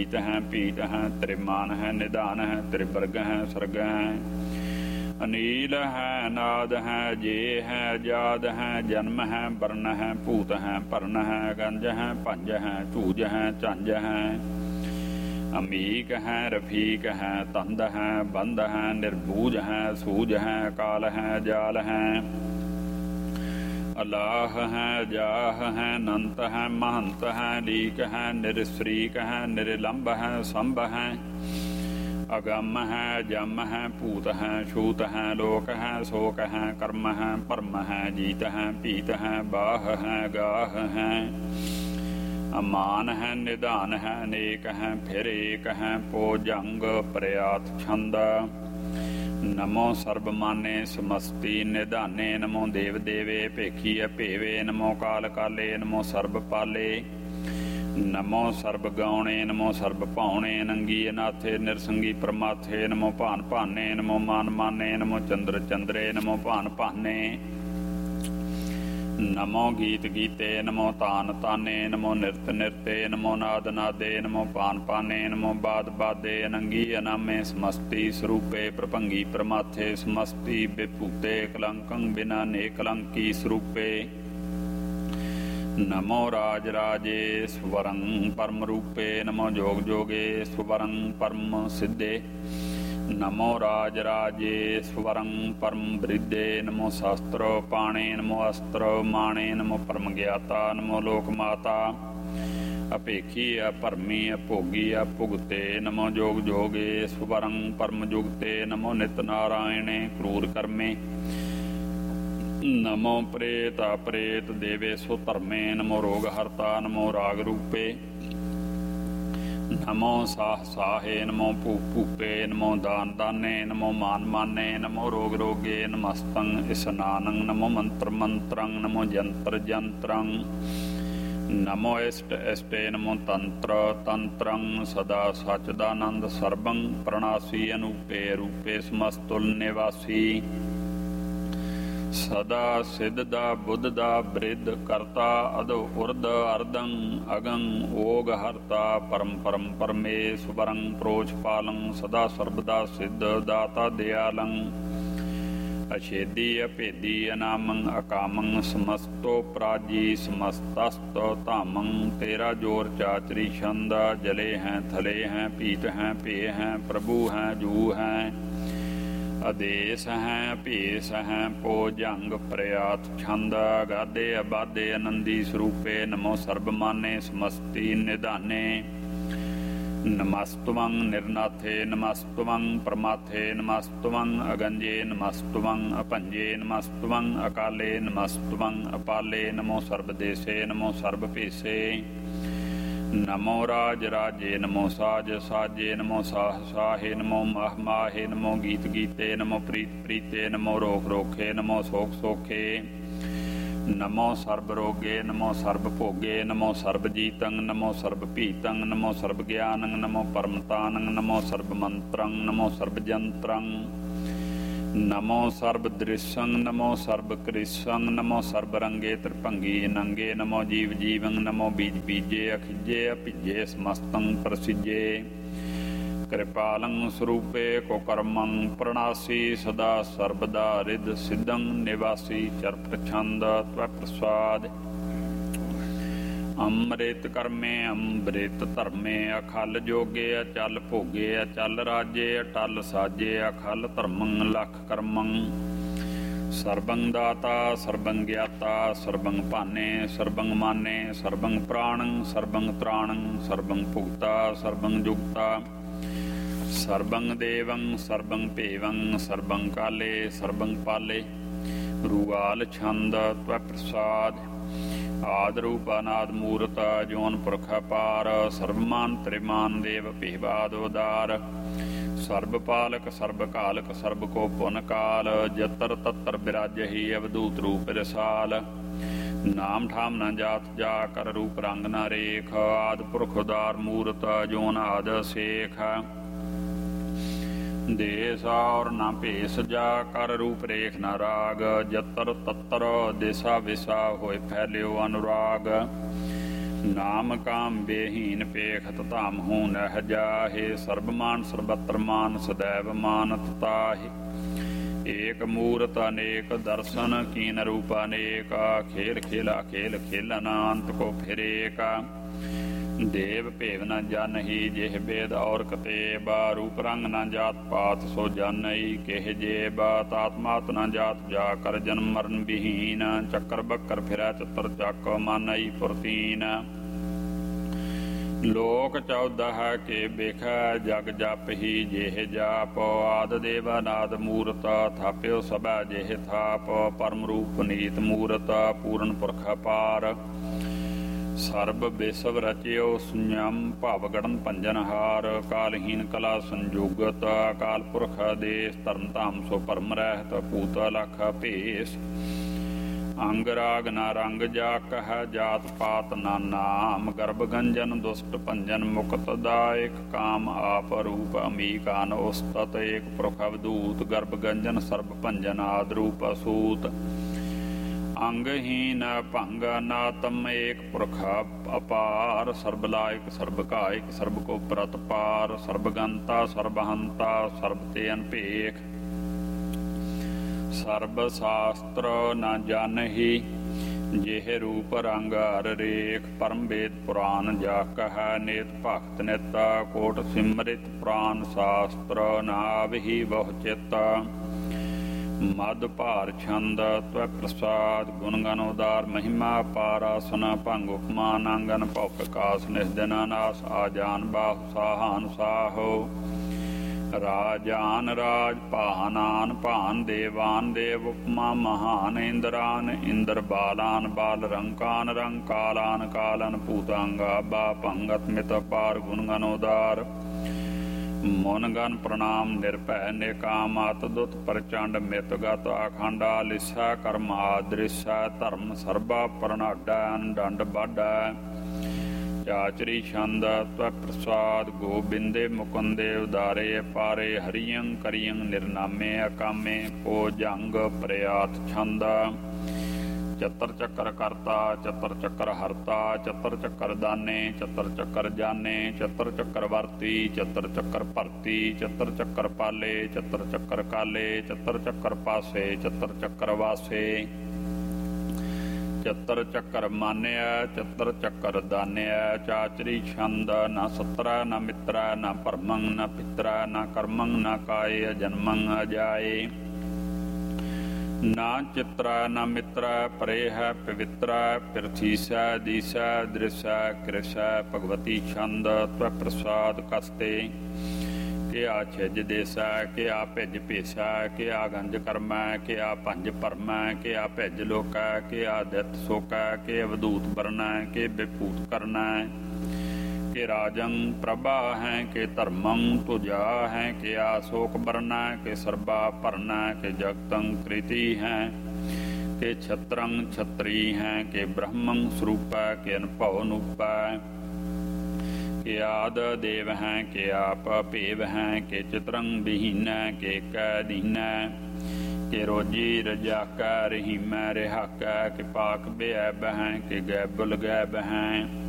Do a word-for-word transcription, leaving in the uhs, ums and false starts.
पीत हैं पीत हैं तेरे मान है निदान है तेरे वर्ग हैं स्वर्ग हैं अनील है नाद है जे है जाद है जन्म है वर्ण है भूत है भरन है गंज है पंज है चूज है चंज है अमीक है रफीक है तंद है बंद है निर्बूज है सूझ है काल है जाल है अलाह है जाह है नंत है महंत है लीक है निरश्रीक है निरलंब है संभ है अगम है जम है पूत है छूत है लोक है शोक है कर्म है परम है जीत है पीत है बाह है गाह है अमान है निदान है अनेक है फिर एक है पोजंग प्रयात छंद नमो सर्वमाने समस्ति निधाने नमो देव देवे भेखी भेवे नमो काल काले नमो सर्व पाले नमो सर्व गौणे नमो सर्व पाउने नंगी अनाथे निरसंगी परमाथे नमो भान भाने नमो मान माने नमो चंद्र चंद्रे नमो भान भाने नमो गीत गीते नमो तान ताने नमो नृत नृते नमो नाद नादे नमो पान पाने नमो बाद बादे अनंगी अनामे समस्ति स्वरूपे प्रभंगी प्रमाथे समस्ति विभूते कलंकं बिना ने कलंकी स्वरूपे नमो राज राजे स्वरं परम रूपे नमो जोग जोगे स्वरं परम सिद्धे नमो राज राजे स्वरं परम वृद्धे नमो शास्त्र पाणे नमो अस्त्र माणे नमो परम ज्ञाता नमो लोक माता अपेखी अपरमी अभोगी अभुगते नमो जोग जोगे स्वरं परम जुगते नमो नित नारायणे क्रूर कर्मे नमो प्रेत अप्रेत देवे सो धर्मे नमो रोग हरता नमो राग रूपे नमो साह साहे नमो भू भूपे नमो दान दाने नमो मान माने नमो रोग रोगे नमस्तं स्नानं नमो मंत्र मंत्रं नमो जंत्र जंत्रं नमो इष्ट इष्टे नमो तंत्र तंत्रं सदा सच्चिदानंद सर्वं प्रणासी अनूपे रूपे समस्तुल निवासी सदा सिद्ध दा बुद्ध दा बृद्ध करता अदो उर्द अर्दं अगं ओग हरता परम परम परमेश्वरं प्रोच पालं सदा सर्वदा सिद्ध दाता दयालं अछेदी अभेदी अनामं अकामं समस्तो प्राजी समस्तस्त धामं तेरा जोर चाचरी छंदा जले हैं थले हैं पीत हैं पे हैं प्रभु हैं जू हैं आदेश हैं भेष हैं पोजंग प्रयात छंद गादे अबादे आनंदी स्वरूपे नमो सर्वमाने समस्ति निधाने नमस्तुवं निर्नाथे नमस्तुवं परमाथे नमस्तुवं अगंजे नमस्तुवं अपंजे नमस्तुवं अकाले नमस्तुवं अपाले नमो सर्वदेशे नमो सर्वपेशे नमो राज राजे नमो साज साजे नमो साह साहे नमो माह माहे नमो गीत गीते नमो प्रीत प्रीते नमो रोख रोखे नमो सोख सोखे नमो सर्व रोगे नमो सर्व भोगे नमो सर्व जीतं नमो सर्व पीतं नमो सर्व ज्ञानं नमो परमतानं नमो सर्व मंत्रं नमो सर्व जंत्रं नमो सर्व दृश्यं नमो सर्व कृष्यं नमो सर्व रंगे त्रिभंगी नंगे नमो जीव जीवं नमो बीज बीजे अखिजे अभिजे समस्तं प्रसिजे कृपालं स्वरूपे कोकर्मं प्रणासी सदा सर्वदा रिद सिद्धं निवासी चर प्रछंद त्वप्रसाद अमृत कर्मे अमृत धर्मे अखल जोगे अचल भोगे अचल राजे अटल साजे अखल धर्मं लख कर्मं सर्वं दाता सर्वं ज्ञाता सर्वं भाने सर्वं माने सर्वं प्राणं सर्वं त्राणं सर्वं भुक्ता सर्वं जुक्ता सर्वं देवं सर्वं पेवं सर्वं काले सर्वं पाले रुआल छंद त्वप्रसाद आद रूप अनाद मूर्त जोन पुरख पार सर्वमान त्रिमान देव पिहबादोदार सर्वपालक सर्वकालक सर्व को पुन काल जतर ततर बिराजहि अवधूत रूप रसाल नाम ठाम न जात जा कर रूप रंग न रेख आद पुरख उदार मूर्त जोन आद शेख देश और न भेष जा कर रूप रेख न राग जतर ततर दिशा विशा होए फैल्यो अनुराग ਨਾਮ ਕਾਮ ਬੇਹੀਨ ਪੇਖਤ ਧਾਮ ਹੂੰ ਨਹਿ ਜਾਹੇ। ਸਰਬ ਮਾਨ ਸਰਬਤਰ ਮਾਨ ਸदैव ਮਾਨਤ ਤਾਹੇ। ਏਕ ਮੂਰਤ ਅਨੇਕ ਦਰਸ਼ਨ ਕੀਨ ਰੂਪ ਅਨੇਕ। ਖੇਲ ਖੇਲਾ ਖੇਲ ਖੇਲਨ ਅੰਤ ਕੋ ਫਿਰੇਕਾ। ਦੇਵ ਭੇਵ ਨ ਜਾਨਹੀ ਜਿਹ ਬੇਦ ਔਰ ਕਤੇਬ। ਰੂਪ ਰੰਗ ਨ ਜਾਤ ਪਾਤ ਸੋ ਜਾਨਈ ਕਿਹ ਜੇਬ। ਤਾਤਮਾਤ ਨ ਜਾਤ ਜਾ ਕਰ ਜਨਮ ਮਰਨ ਵਿਹੀਨ। ਚੱਕਰ ਬੱਕਰ ਫਿਰੈ ਚਤਰ ਚੱਕ ਮਾਨਈ ਫੁਰਤੀਨ। ਲੋਕ ਚੌਦਹ ਕੇ ਬਿਖੈ ਜਗ ਜਪ ਹੀ ਜਿਹ ਜਾਪ। ਆਦ ਦੇਵ ਅਨਾਦ ਮੂਰਤ ਥਾਪਿਓ ਸਭੈ ਜਿਹ ਥਾਪ। ਪਰਮ ਰੂਪ ਨੀਤ ਮੂਰਤ ਪੂਰਨ ਪੁਰਖ ਅਪਾਰ। ਸਰਬ ਬਿਸਵ ਰਚਿਓ ਸੰਯਮ ਭਵ ਗੜਨ ਭੰਜਨਹਾਰ। ਕਾਲਹੀਨ ਕਲਾ ਸੰਜੋਗਤ ਅਕਾਲ ਪੁਰਖ ਆਦੇਸ। ਧਰਮ ਧਾਮ ਸੋ ਭਰਮ ਰਹਿਤ ਭੂਤ ਲਖ ਭੇਸ। ਅੰਗ ਰਾਗ ਨਾ ਰੰਗ ਜਾ ਕਹਿ ਜਾਤ ਪਾਤ ਨਾ ਨਾਮ। ਗਰਭ ਗੰਜਨ ਦੁਸ਼ਟ ਭੰਜਨ ਮੁਕਤ ਦਾਇਕ। ਕਾਮ ਆਪ ਰੂਪ ਅਮੀਕਾਨ ਉਸਤਤ ਏਕ ਪੁਰਖ ਅਵਧੂਤ। ਗਰਭ ਗੰਜਨ ਸਰਬ ਭੰਜਨ ਆਦ ਰੂਪ ਅਸੂਤ। ਅੰਗਹੀਨ ਭੰਗ ਨਾਤਮ ਏਕ ਪੁਰਖ ਅਪਾਰ। ਸਰਬ ਲਾਇਕ ਸਰਬ ਕਾਇਕ ਸਰਬ ਕੋ ਪ੍ਰਤ ਪਾਰ। ਸਰਬ ਗੰਤਾ ਸਰਬ ਹੰਤਾ ਸਰਬ ਤੇ ਅਨਭੇਖ। ਸਰਬ ਸ਼ਾਸਤਰ ਨ ਜਾਨਹੀ ਜਿਹ ਰੂਪ ਰੰਗ ਹਰ ਰੇਖ। ਪਰਮ ਵੇਦ ਪੁਰਾਨ ਜਾ ਕਹਿ ਨੇਤ ਭਗਤ ਨਿਤ। ਕੋਟ ਸਿਮਰਿਤ ਪੁਰਾਨ ਸ਼ਾਸਤਰ ਨਾਵਹੀ ਬਹੁ ਚਿਤ। ਮਦ ਭਾਰ ਛੰਦ ਤਵੈ ਪ੍ਰਸਾਦ। ਗੁਣ ਗਨ ਉਦਾਰ ਮਹਿਮਾ ਪਾਰ। ਆਸਨ ਭੰਗ ਉਪਮਾਨ ਆਂਗਨ ਭਉ ਪ੍ਰਕਾਸ਼। ਨਿਸਦਿਨ ਨਾਸ ਆਜਾਨ ਬਾਹੁ ਸਾਹਾਨ ਸਾਹੋ। ਰਾਜਾਨ ਰਾਜ ਭਾਨਾਨ ਭਾਨ। ਦੇਵਾਨ ਦੇਵ ਉਪਮਾ ਮਹਾਨ। ਇੰਦਰਾਨ ਇੰਦਰ ਬਾਲਾਨ ਬਾਲ। ਰੰਕਾਨ ਰੰਗ ਕਾਲਾਨ ਕਾਲਨ ਭੂਤਾਂਗਾ ਬਾ। ਭੰਗਤ ਮਿਤ ਪਾਰ ਗੁਣ ਗਨ ਉਦਾਰ। ਮਨ ਗਨ ਪ੍ਰਣਾਮ ਨਿਰਭੈ ਨਿਕਾਮ। ਅਤ ਦੁਤ ਪ੍ਰਚੰਡ ਮਿਤ ਗਤ ਅਖੰਡਾ। ਲਿਸਾ ਕਰਮ ਆਦ੍ਰਿਸ਼ਾ ਧਰਮ ਸਰਬਾ ਪ੍ਰਣਾਡਾ। ਡੰਡ ਬਾਡਾ ਚਾਚਰੀ ਛੰਦ ਤਵੈ ਪ੍ਰਸਾਦ। ਗੋਬਿੰਦੇ ਮੁਕੁੰਦੇ ਉਦਾਰੇ ਪਾਰੇ। ਹਰੀਅੰ ਕਰੀਅੰ ਨਿਰਨਾਮੇ ਅਕਾਮੇ। ਕੋ ਜੰਗ ਪ੍ਰਿਆਤ ਛੰਦ। ਚਤਰ ਚੱਕਰ ਕਰਤਾ ਚਤਰ ਚੱਕਰ ਹਰਤਾ। ਚਤਰ ਚੱਕਰ ਦਾਨੇ ਚਤਰ ਚੱਕਰ ਜਾਨੇ। ਚਤਰ ਚੱਕਰ ਵਰਤੀ ਚਤਰ ਚੱਕਰ ਭਰਤੀ। ਚਤਰ ਚੱਕਰ ਪਾਲੇ ਚਤਰ ਚੱਕਰ ਕਾਲੇ। ਚਤਰ ਚੱਕਰ ਪਾਸੇ ਚਤਰ ਚੱਕਰ ਵਾਸੇ। ਚਤਰ ਚੱਕਰ ਮਾਨਿਆ ਚਤਰ ਚੱਕਰ ਦਾਨਿਆ। ਚਾਚਰੀ ਛੰਦ ਨਾ ਸਤਰਾ ਨਾ ਮਿਤਰਾ ਨਾ ਭਰਮੰ ਨਾ ਪਿਤਰਾ ਨਾ ਕਰਮੰ ਨਾ ਕਾਏ। ਅਜਨਮੰ ਅਜਾਏ ਨਾ ਚਿਤਰਾ ਨਾ ਮਿਤਰਾ। ਪਰੇ ਹੈ ਪਵਿੱਤਰਾ ਪਿਰਥੀਸੈ ਦੀਸੈ ਦ੍ਰਿਸ਼ੈ ਕ੍ਰਿਸ਼ੈ। ਭਗਵਤੀ ਛੰਦ ਤਵੈ ਪ੍ਰਸਾਦ ਕਸਤੇ। ਕਿ ਆ ਛਿਜ ਦੇਸੈ ਕਿ ਆ ਭਿਜ ਭੇਸੈ। ਕਿ ਆ ਗੰਜ ਕਰਮੈ ਕਿ ਆ ਭੰਜ ਭਰਮੈ। ਕਿ ਆ ਭਿਜ ਲੋਕੈ ਕਿ ਆ ਦਿੱਤ ਸੋਕੈ। ਕਿ ਅਵਧੂਤ ਬਰਨੈ ਕਿ ਬਿਭੂਤ ਕਰਨੈ। ਕਿ ਰਾਜੰ ਪ੍ਰਭਾ ਹੈ ਕਿ ਧਰਮੰ ਤੁਜਾ ਹੈ। ਕਿ ਆ ਸ਼ੋਕ ਬਰਨੈ ਕਿ ਸਰਬਾ ਭਰਨੈ। ਕਿ ਜਗਤੰ ਕ੍ਰਿਤੀ ਹੈ ਕਿ ਛਤਰੰ ਛਤਰੀ ਹੈ। ਕਿ ਬ੍ਰਹਮੰ ਸਰੂਪੈ ਕਿ ਅਨਭਉ ਨੂਪੈ। ਕਿ ਆਦ ਦੇਵ ਹੈ ਕਿ ਆਪ ਭੇਵ ਹੈ। ਕਿ ਚਿਤਰੰ ਵਿਹੀਨੈ ਕਿ ਕੈ ਦੀਨੈ। ਕਿ ਰੋਜੀ ਰਜਾਕੈ ਰਹੀਮੈ ਰਿਹਾਕੈ। ਕਿ ਪਾਕ ਬੇਅਬ ਹੈ ਕਿ ਗੈਬੁਲ ਗੈਬ ਹੈ।